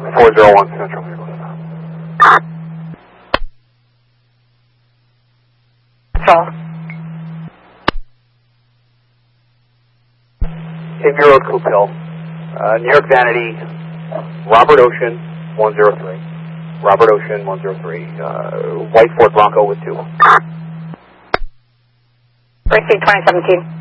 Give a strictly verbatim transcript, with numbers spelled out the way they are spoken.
four zero one Central Vehicles. Control. Xavier Road, Coop Hill. Uh, New York Vanity, Robert Ocean, one zero three. Robert Ocean, one zero three. Uh, White Ford Bronco with two. Receive twenty seventeen.